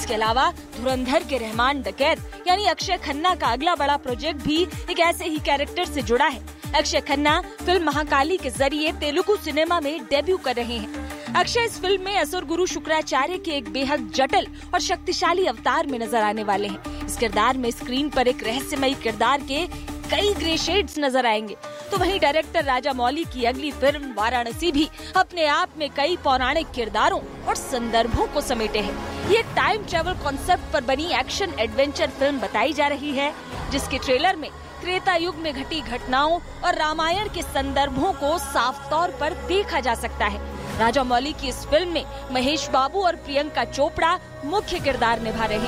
इसके अलावा धुरंधर के रहमान डकैत यानी अक्षय खन्ना का अगला बड़ा प्रोजेक्ट भी एक ऐसे ही कैरेक्टर से जुड़ा है। अक्षय खन्ना फिल्म महाकाली के जरिए तेलुगु सिनेमा में डेब्यू कर रहे हैं। अक्षय इस फिल्म में असुर गुरु शुक्राचार्य के एक बेहद जटिल और शक्तिशाली अवतार में नजर आने वाले हैं। इस किरदार में स्क्रीन पर एक रहस्यमयी किरदार के कई ग्रे शेड्स नजर आएंगे। तो वहीं डायरेक्टर राजामौली की अगली फिल्म वाराणसी भी अपने आप में कई पौराणिक किरदारों और संदर्भों को समेटे है। ये टाइम ट्रेवल कॉन्सेप्ट पर बनी एक्शन एडवेंचर फिल्म बताई जा रही है, जिसके ट्रेलर में त्रेता युग में घटी घटनाओं और रामायण के संदर्भों को साफ तौर पर देखा जा सकता है। राजामौली की इस फिल्म में महेश बाबू और प्रियंका चोपड़ा मुख्य किरदार निभा रहे हैं।